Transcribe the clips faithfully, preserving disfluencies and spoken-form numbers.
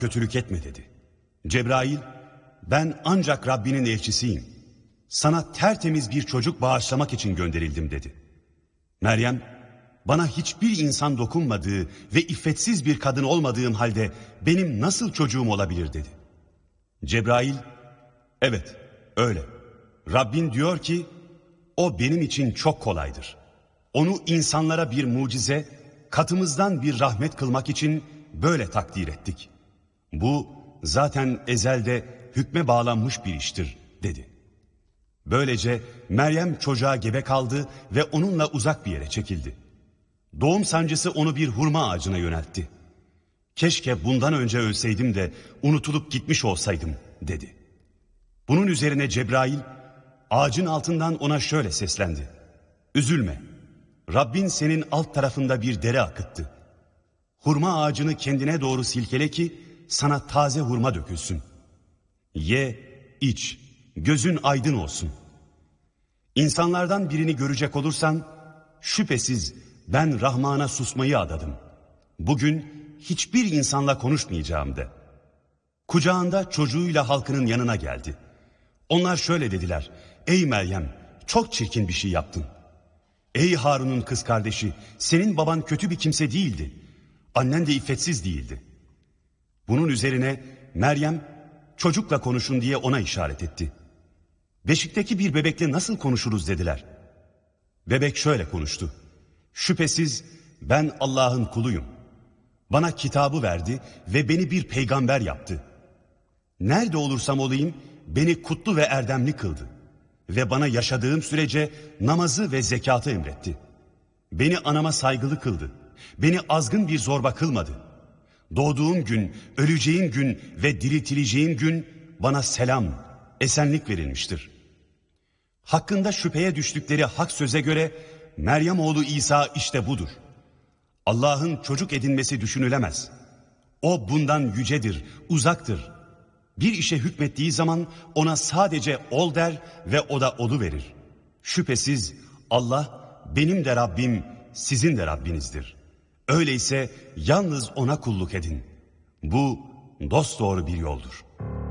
kötülük etme dedi. Cebrail, ben ancak Rabbinin elçisiyim. Sana tertemiz bir çocuk bağışlamak için gönderildim dedi. Meryem, bana hiçbir insan dokunmadığı ve iffetsiz bir kadın olmadığım halde benim nasıl çocuğum olabilir dedi. Cebrail, evet öyle. Rabbin diyor ki, o benim için çok kolaydır. Onu insanlara bir mucize, katımızdan bir rahmet kılmak için böyle takdir ettik. Bu zaten ezelde hükme bağlanmış bir iştir dedi. Böylece Meryem çocuğa gebe kaldı ve onunla uzak bir yere çekildi. Doğum sancısı onu bir hurma ağacına yöneltti. Keşke bundan önce ölseydim de unutulup gitmiş olsaydım dedi. Bunun üzerine Cebrail ağacın altından ona şöyle seslendi. Üzülme, Rabbin senin alt tarafında bir dere akıttı. Hurma ağacını kendine doğru silkele ki sana taze hurma dökülsün. Ye, iç, gözün aydın olsun. İnsanlardan birini görecek olursan, şüphesiz ben Rahman'a susmayı adadım. Bugün hiçbir insanla konuşmayacağım de. Kucağında çocuğuyla halkının yanına geldi. Onlar şöyle dediler, ey Meryem, çok çirkin bir şey yaptın. Ey Harun'un kız kardeşi, senin baban kötü bir kimse değildi. Annen de iffetsiz değildi. Bunun üzerine Meryem, çocukla konuşun diye ona işaret etti. Beşikteki bir bebekle nasıl konuşuruz dediler. Bebek şöyle konuştu. Şüphesiz ben Allah'ın kuluyum. Bana kitabı verdi ve beni bir peygamber yaptı. Nerede olursam olayım beni kutlu ve erdemli kıldı. Ve bana yaşadığım sürece namazı ve zekatı emretti. Beni anama saygılı kıldı. Beni azgın bir zorba kılmadı. Doğduğum gün, öleceğim gün ve diriltileceğim gün bana selam, esenlik verilmiştir. Hakkında şüpheye düştükleri hak söze göre Meryem oğlu İsa işte budur. Allah'ın çocuk edinmesi düşünülemez. O bundan yücedir, uzaktır. Bir işe hükmettiği zaman ona sadece ol der ve o da oluverir. Şüphesiz Allah benim de Rabbim, sizin de Rabbinizdir. Öyleyse yalnız ona kulluk edin. Bu dosdoğru bir yoldur.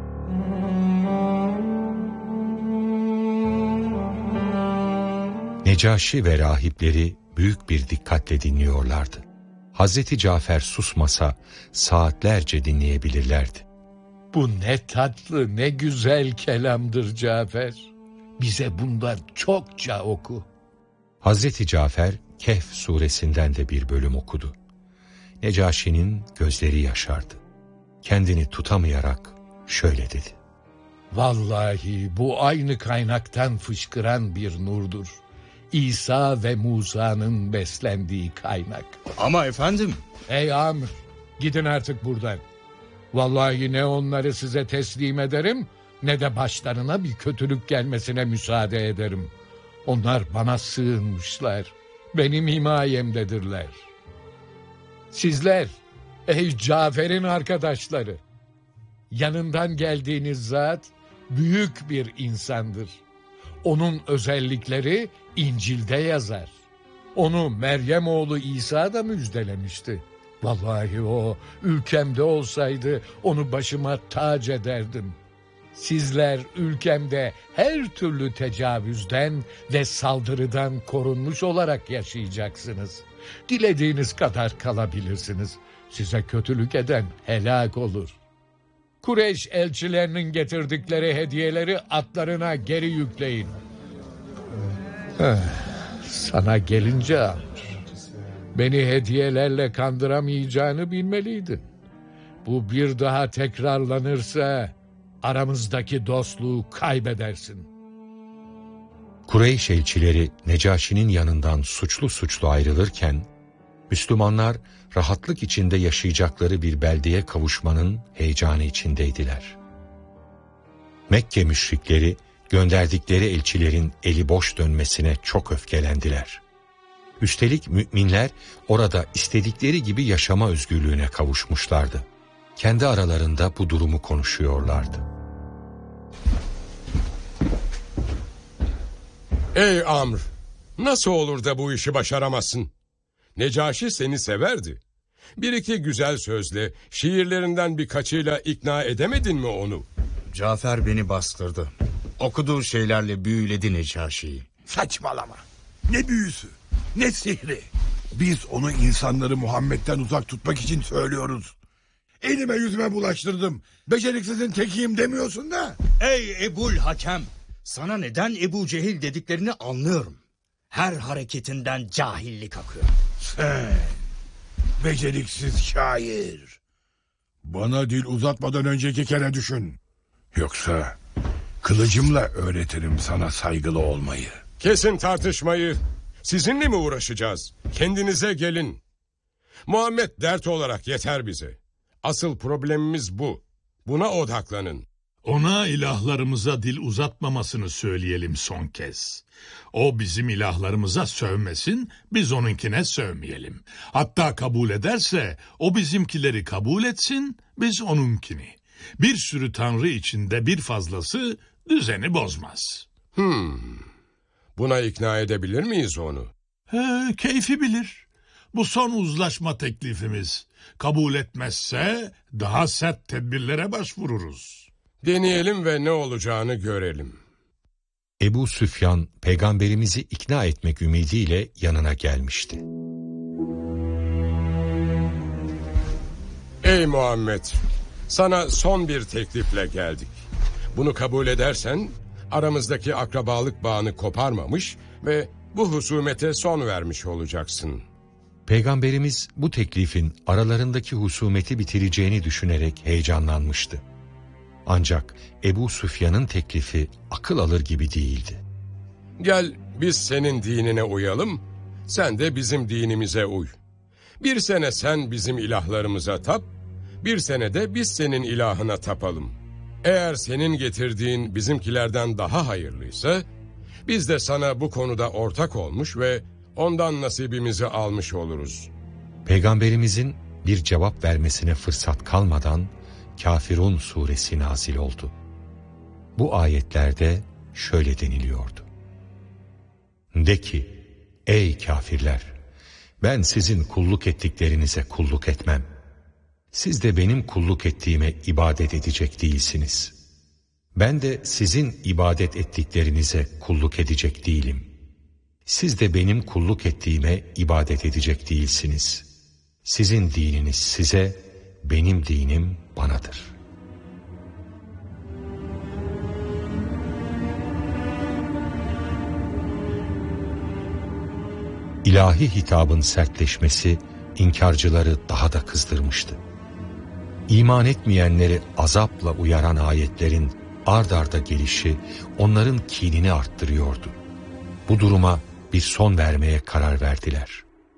Necaşi ve rahipleri büyük bir dikkatle dinliyorlardı. Hazreti Cafer susmasa saatlerce dinleyebilirlerdi. Bu ne tatlı, ne güzel kelamdır Cafer. Bize bundan çokça oku. Hazreti Cafer Kehf suresinden de bir bölüm okudu. Necaşi'nin gözleri yaşardı. Kendini tutamayarak şöyle dedi. Vallahi bu aynı kaynaktan fışkıran bir nurdur. İsa ve Musa'nın beslendiği kaynak. Ama efendim. Ey Amr, gidin artık buradan. Vallahi ne onları size teslim ederim, ne de başlarına bir kötülük gelmesine müsaade ederim. Onlar bana sığınmışlar, benim himayemdedirler. Sizler, ey Cafer'in arkadaşları, yanından geldiğiniz zat büyük bir insandır. Onun özellikleri İncil'de yazar. Onu Meryem oğlu İsa da müjdelemişti. Vallahi o ülkemde olsaydı onu başıma tac ederdim. Sizler ülkemde her türlü tecavüzden ve saldırıdan korunmuş olarak yaşayacaksınız. Dilediğiniz kadar kalabilirsiniz. Size kötülük eden helak olur. Kureyş elçilerinin getirdikleri hediyeleri atlarına geri yükleyin. Eh, sana gelince Amr, beni hediyelerle kandıramayacağını bilmeliydin. Bu bir daha tekrarlanırsa aramızdaki dostluğu kaybedersin. Kureyş elçileri Necaşi'nin yanından suçlu suçlu ayrılırken, Müslümanlar rahatlık içinde yaşayacakları bir beldeye kavuşmanın heyecanı içindeydiler. Mekke müşrikleri gönderdikleri elçilerin eli boş dönmesine çok öfkelendiler. Üstelik müminler orada istedikleri gibi yaşama özgürlüğüne kavuşmuşlardı. Kendi aralarında bu durumu konuşuyorlardı. Ey Amr! Nasıl olur da bu işi başaramazsın? Necaşi seni severdi. Bir iki güzel sözle, şiirlerinden birkaçıyla ikna edemedin mi onu? Cafer beni bastırdı. Okuduğu şeylerle büyüledi Necaşi'yi. Saçmalama. Ne büyüsü, ne sihri. Biz onu insanları Muhammed'den uzak tutmak için söylüyoruz. Elime yüzüme bulaştırdım. Beceriksizin tekiyim demiyorsun da. Ey Ebul Hakem! Sana neden Ebu Cehil dediklerini anlıyorum. Her hareketinden cahillik akıyor. Sen, beceriksiz şair. Bana dil uzatmadan önceki kere düşün. Yoksa kılıcımla öğretirim sana saygılı olmayı. Kesin tartışmayı. Sizinle mi uğraşacağız? Kendinize gelin. Muhammed dert olarak yeter bize. Asıl problemimiz bu. Buna odaklanın. Ona ilahlarımıza dil uzatmamasını söyleyelim son kez. O bizim ilahlarımıza sövmesin, biz onunkine sövmeyelim. Hatta kabul ederse o bizimkileri kabul etsin, biz onunkini. Bir sürü tanrı içinde bir fazlası düzeni bozmaz. Hmm. Buna ikna edebilir miyiz onu? He, keyfi bilir. Bu son uzlaşma teklifimiz. Kabul etmezse daha sert tedbirlere başvururuz. Deneyelim ve ne olacağını görelim. Ebu Süfyan peygamberimizi ikna etmek ümidiyle yanına gelmişti. Ey Muhammed! Sana son bir teklifle geldik. Bunu kabul edersen aramızdaki akrabalık bağını koparmamış ve bu husumete son vermiş olacaksın. Peygamberimiz bu teklifin aralarındaki husumeti bitireceğini düşünerek heyecanlanmıştı. Ancak Ebu Süfyan'ın teklifi akıl alır gibi değildi. Gel biz senin dinine uyalım, sen de bizim dinimize uy. Bir sene sen bizim ilahlarımıza tap, bir sene de biz senin ilahına tapalım. Eğer senin getirdiğin bizimkilerden daha hayırlıysa, biz de sana bu konuda ortak olmuş ve ondan nasibimizi almış oluruz. Peygamberimizin bir cevap vermesine fırsat kalmadan Kafirun suresi nazil oldu. Bu ayetlerde şöyle deniliyordu. De ki, ey kafirler! Ben sizin kulluk ettiklerinize kulluk etmem. Siz de benim kulluk ettiğime ibadet edecek değilsiniz. Ben de sizin ibadet ettiklerinize kulluk edecek değilim. Siz de benim kulluk ettiğime ibadet edecek değilsiniz. Sizin dininiz size, benim dinim banadır. İlahi hitabın sertleşmesi inkarcıları daha da kızdırmıştı. İman etmeyenleri azapla uyaran ayetlerin ard arda gelişi onların kinini arttırıyordu. Bu duruma bir son vermeye karar verdiler.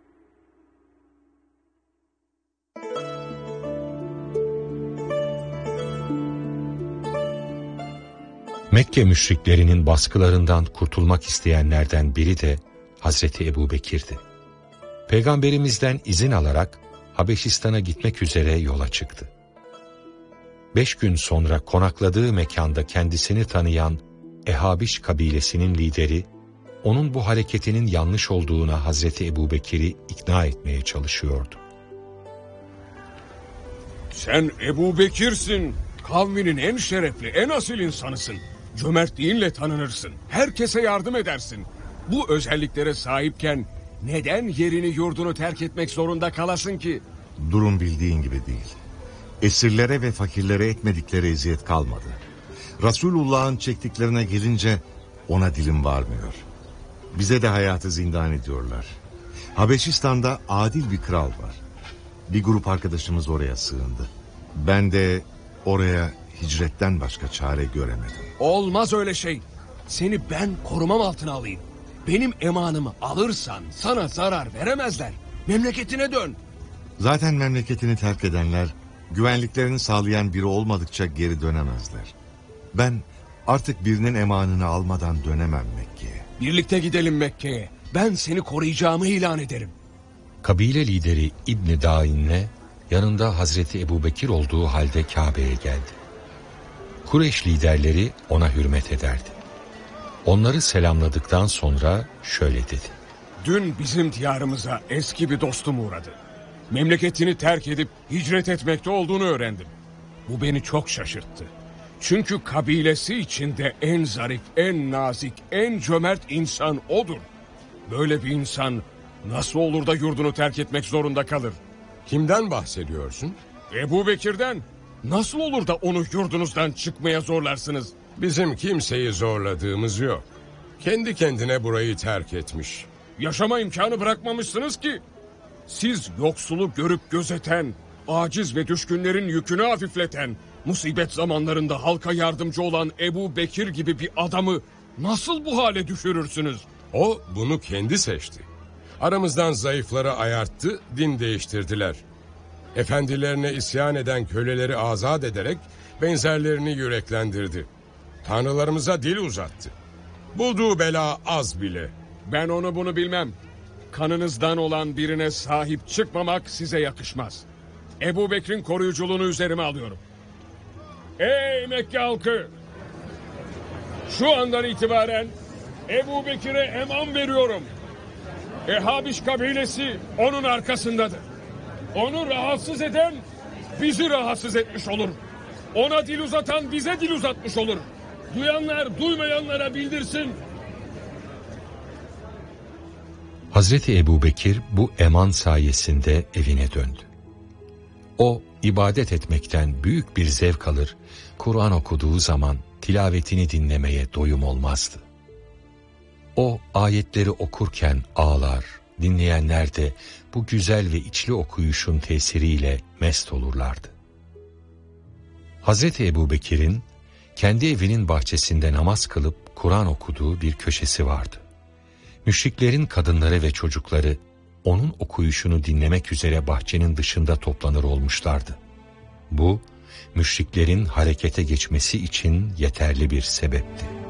Mekke müşriklerinin baskılarından kurtulmak isteyenlerden biri de Hazreti Ebubekir'di. Peygamberimizden izin alarak Habeşistan'a gitmek üzere yola çıktı. Beş gün sonra konakladığı mekanda kendisini tanıyan Ehabiş kabilesinin lideri, onun bu hareketinin yanlış olduğuna Hazreti Ebubekir'i ikna etmeye çalışıyordu. Sen Ebubekir'sin, kavminin en şerefli, en asil insanısın. Cömertliğinle tanınırsın, herkese yardım edersin. Bu özelliklere sahipken neden yerini yurdunu terk etmek zorunda kalasın ki? Durum bildiğin gibi değil. Esirlere ve fakirlere etmedikleri eziyet kalmadı. Resulullah'ın çektiklerine gelince ona dilim varmıyor. Bize de hayatı zindan ediyorlar. Habeşistan'da adil bir kral var. Bir grup arkadaşımız oraya sığındı. Ben de oraya hicretten başka çare göremedim. Olmaz öyle şey. Seni ben korumam altına alayım. Benim emanımı alırsan sana zarar veremezler. Memleketine dön. Zaten memleketini terk edenler güvenliklerini sağlayan biri olmadıkça geri dönemezler. Ben artık birinin emanını almadan dönemem Mekke'ye. Birlikte gidelim Mekke'ye. Ben seni koruyacağımı ilan ederim. Kabile lideri İbn Dain'le yanında Hazreti Ebubekir olduğu halde Kabe'ye geldi. Kureyş liderleri ona hürmet ederdi. Onları selamladıktan sonra şöyle dedi. Dün bizim diyarımıza eski bir dostum uğradı. Memleketini terk edip hicret etmekte olduğunu öğrendim. Bu beni çok şaşırttı. Çünkü kabilesi içinde en zarif, en nazik, en cömert insan odur. Böyle bir insan nasıl olur da yurdunu terk etmek zorunda kalır? Kimden bahsediyorsun? Ebu Bekir'den. Nasıl olur da onu yurdunuzdan çıkmaya zorlarsınız? Bizim kimseyi zorladığımız yok. Kendi kendine burayı terk etmiş. Yaşama imkanı bırakmamışsınız ki. Siz yoksulu görüp gözeten, aciz ve düşkünlerin yükünü hafifleten, musibet zamanlarında halka yardımcı olan Ebu Bekir gibi bir adamı nasıl bu hale düşürürsünüz? O bunu kendi seçti. Aramızdan zayıfları ayarttı, din değiştirdiler. Efendilerine isyan eden köleleri azat ederek benzerlerini yüreklendirdi. Tanrılarımıza dil uzattı. Bulduğu bela az bile. Ben onu bunu bilmem. Kanınızdan olan birine sahip çıkmamak size yakışmaz. Ebu Bekir'in koruyuculuğunu üzerime alıyorum. Ey Mekke halkı! Şu andan itibaren Ebu Bekir'e eman veriyorum. Ehabiş kabilesi onun arkasındadır. Onu rahatsız eden bizi rahatsız etmiş olur. Ona dil uzatan bize dil uzatmış olur. Duyanlar duymayanlara bildirsin. Hazreti Ebubekir bu eman sayesinde evine döndü. O ibadet etmekten büyük bir zevk alır, Kur'an okuduğu zaman tilavetini dinlemeye doyum olmazdı. O ayetleri okurken ağlar, dinleyenler de bu güzel ve içli okuyuşun tesiriyle mest olurlardı. Hazreti Ebubekir'in kendi evinin bahçesinde namaz kılıp Kur'an okuduğu bir köşesi vardı. Müşriklerin kadınları ve çocukları onun okuyuşunu dinlemek üzere bahçenin dışında toplanır olmuşlardı. Bu, müşriklerin harekete geçmesi için yeterli bir sebepti.